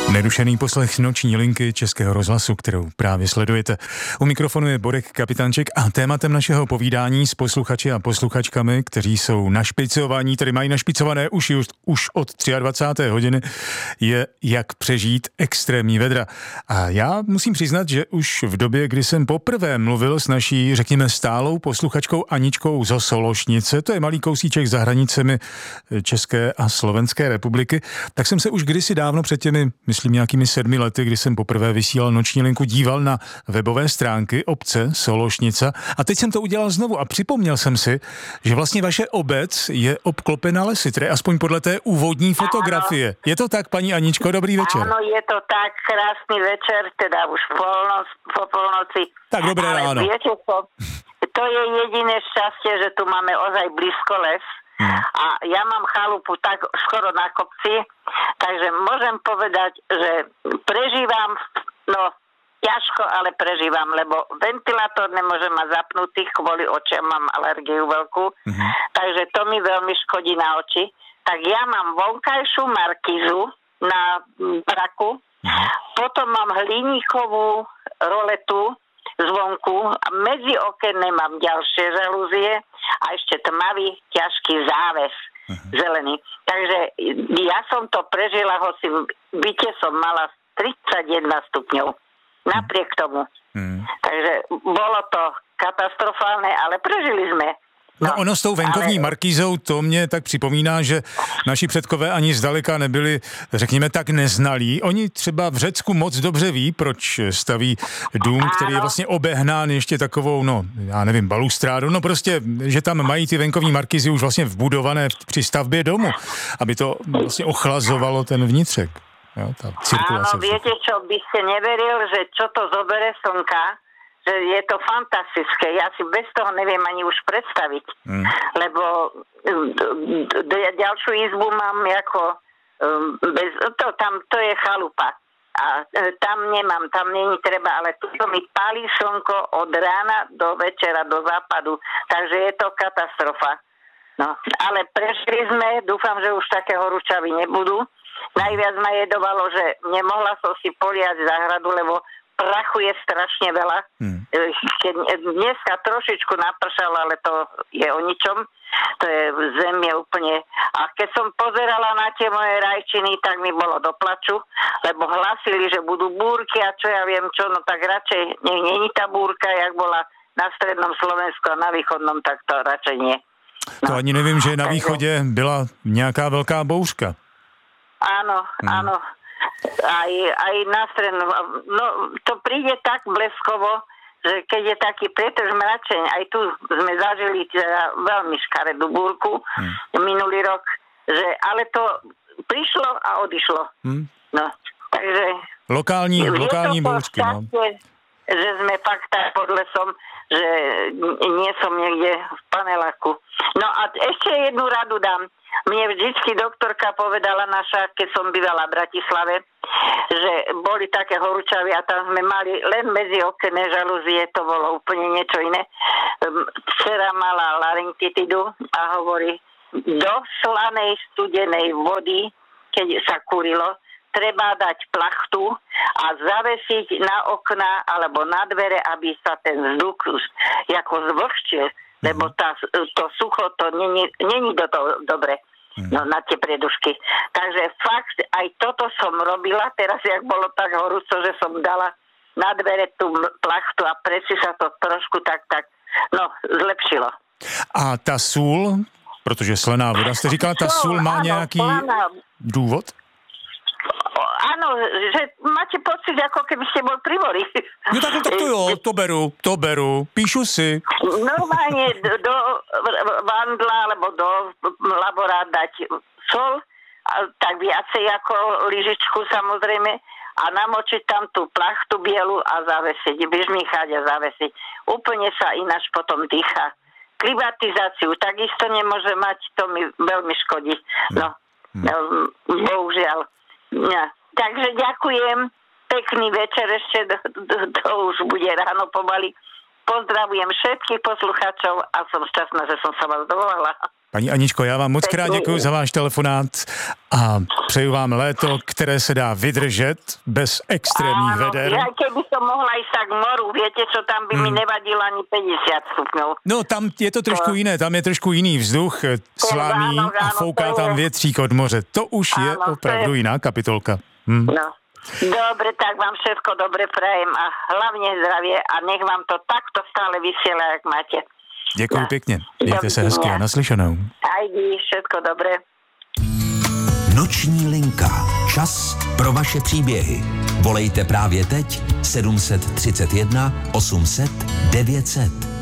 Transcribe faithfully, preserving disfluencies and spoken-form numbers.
Nerušený poslech noční linky Českého rozhlasu, kterou právě sledujete. U mikrofonu je Borek Kapitanček a tématem našeho povídání s posluchači a posluchačkami, kteří jsou našpicovaní, tedy mají našpicované uši už, už od dvacáté třetí hodiny, je jak přežít extrémní vedra. A já musím přiznat, že už v době, kdy jsem poprvé mluvil s naší, řekněme, stálou posluchačkou Aničkou z Sološnice, to je malý kousíček za hranicemi České a Slovenské republiky, tak jsem se už kdysi dávno před těmi, myslím nějakými sedmi lety, kdy jsem poprvé vysílal noční linku, díval na webové stránky obce Sološnica a teď jsem to udělal znovu a připomněl jsem si, že vlastně vaše obec je obklopena lesy, tedy aspoň podle té úvodní fotografie. Áno. Je to tak, paní Aničko? Dobrý večer. Áno, je to tak, krásný večer, teda už polnoc, po polnoci. Tak dobré ale ráno. Viete to, to je jediné šťastie, že tu máme ozaj blízko les. Hmm. A ja mám chalupu tak skoro na kopci, takže môžem povedať, že prežívam, no ťažko, ale prežívam, lebo ventilátor nemôžem mať zapnutý, kvôli očiam mám alergiu veľkú, hmm. takže to mi veľmi škodí na oči. Tak ja mám vonkajšiu markízu na braku, hmm. potom mám hliníkovú roletu zvonku a medzi okenne mám ďalšie žalúzie a ešte tmavý, ťažký záves uh-huh. zelený. Takže ja som to prežila, hoci v byte som mala tridsaťjeden stupňov. Napriek tomu. Uh-huh. Takže bolo to katastrofálne, ale prežili sme. No, no ono s tou venkovní ale... markízou, to mě tak připomíná, že naši předkové ani zdaleka nebyli, řekněme tak, neznalí. Oni třeba v Řecku moc dobře ví, proč staví dům, ano. který je vlastně obehnán ještě takovou, no, já nevím, balustrádu, no prostě, že tam mají ty venkovní markízy už vlastně vbudované při stavbě domu, aby to vlastně ochlazovalo ten vnitřek. Jo, tá cirkulácia. Áno, viete čo, by ste neveril, že čo to zobere slnka, že je to fantastické. Ja si bez toho neviem ani už predstaviť. Mm. Lebo ďalšiu izbu mám ako bez, to, tam, to je chalupa. A tam nemám, tam není treba, ale tu mi pálí slnko od rána do večera, do západu. Takže je to katastrofa. No, ale prežili sme, dúfam, že už také horúčavy nebudú. Najviac ma jedovalo, že nemohla som si poliať záhradu, lebo prachu je strašne veľa. Hmm. Keď dneska trošičku napršalo, ale to je o ničom. To je, zem je úplne... A keď som pozerala na tie moje rajčiny, tak mi bolo do plaču, lebo hlasili, že budú búrky a čo ja viem čo, no tak radšej nech není tá búrka, jak bola na strednom Slovensku a na východnom, tak to radšej nie. No. To ani nevím, že na východě byla nějaká velká bouřka. Áno, hmm. áno. Aj, aj na strednom. No, to príde tak bleskovo, že keď je taký pretrž mračeň, aj tu sme zažili teda veľmi škaredú búrku hmm. minulý rok, že, ale to prišlo a odišlo. Hmm. No, takže... Lokální, lokální bouřky, no. Že sme fakt tak pod lesom, že nie som niekde v paneláku. No a ešte jednu radu dám. Mne vždycky doktorka povedala naša, keď som bývala v Bratislave, že boli také horúčavy a tam sme mali len medzi okenné žalúzie, to bolo úplne niečo iné. Dcera mala laryngitidu a hovorí, do slanej studenej vody, keď sa kurilo, treba dať plachtu a zavesiť na okna alebo na dvere, aby sa ten vzduch ako zvlhčil, lebo tá, to sucho, to není, není do toho dobre. No, na tie priedušky. Takže fakt, aj toto som robila, teraz jak bolo tak horúco, že som dala na dvere tú plachtu a preci sa to trošku tak, tak, no, zlepšilo. A ta sůl, protože slaná voda, jste říkala, ta sůl má áno, nějaký slana. Důvod? Áno, že máte pocit, ako keby ste bol pri mori. No tak, tak to jo, to beru, to beru, píšu si. Normálne do vandla, alebo do labora dať sol, tak viacej ako lyžičku samozrejme, a namočiť tam tú plachtu bielu a zavesiť, vyžmýchať a zavesiť. Úplne sa ináč potom dýcha. Klimatizáciu takisto nemôže mať, to mi veľmi škodí. No, hmm. bohužiaľ. Ja. Takže ďakujem, pekný večer ešte, to, to už bude ráno pomaly. Pozdravujem všetkých poslucháčov a som šťastná, že som sa vás dovolala. Paní Aničko, já vám moc krát děkuji za váš telefonát a přeju vám léto, které se dá vydržet bez extrémních Áno, veder. ja keby som mohla ísť tak k moru, viete čo, tam by hmm. mi nevadilo ani päťdesiat stupňov. No tam je to trošku jiné, tam je trošku jiný vzduch, slaný áno, a áno, fouká to tam je. větřík od moře. To už je Áno, to opravdu je. jiná kapitolka. Hm. No. Dobre, tak vám všetko dobre prajem a hlavne zdravie a nech vám to takto stále vysiela, jak máte. Děkuji No. pěkně, mějte se hezky a naslyšenou. Ajdi, všetko dobre. Noční linka. Čas pro vaše příběhy. Volejte právě teď sedm třicet jedna osm set devět set.